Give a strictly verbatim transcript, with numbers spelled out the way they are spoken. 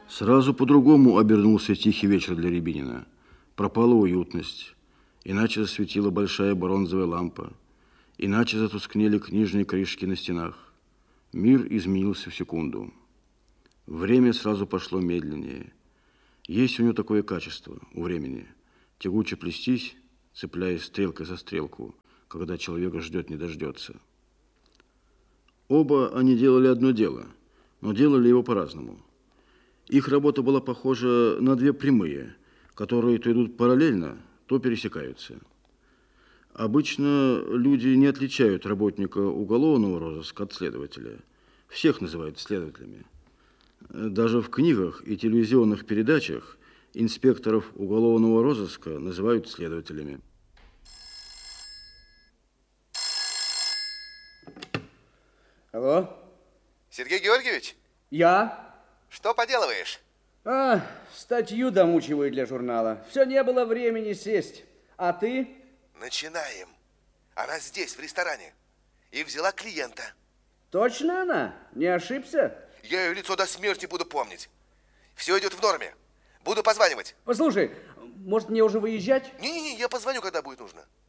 Сразу по-другому обернулся тихий вечер для Рябинина. Пропала уютность, иначе засветила большая бронзовая лампа, иначе затускнели книжные корешки на стенах. Мир изменился в секунду. Время сразу пошло медленнее. Есть у него такое качество, у времени, тягуче плестись, цепляясь стрелкой за стрелку, когда человека ждет, не дождется. Оба они делали одно дело, но делали его по-разному. Их работа была похожа на две прямые, которые то идут параллельно, то пересекаются. Обычно люди не отличают работника уголовного розыска от следователя. Всех называют следователями. Даже в книгах и телевизионных передачах инспекторов уголовного розыска называют следователями. Алло? Сергей Георгиевич? Я? Что поделываешь? А, статью домучиваю для журнала. Все не было времени сесть. А ты? Начинаем. Она здесь, в ресторане. И взяла клиента. Точно она? Не ошибся? Я ее лицо до смерти буду помнить. Все идет в норме. Буду позванивать. Послушай, может мне уже выезжать? Не-не-не, я позвоню, когда будет нужно.